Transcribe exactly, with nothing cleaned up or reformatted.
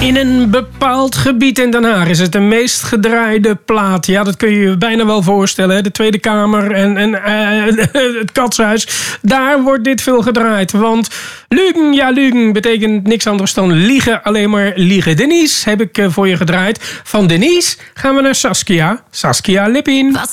In een bepaald gebied in Den Haag is het de meest gedraaide plaat. Ja, dat kun je je bijna wel voorstellen. Hè? De Tweede Kamer en, en uh, het Katshuis. Daar wordt dit veel gedraaid. Want lügen, ja lügen, betekent niks anders dan liegen. Alleen maar liegen. Denise heb ik uh, voor je gedraaid. Van Denise gaan we naar Saskia. Saskia Lippin. Was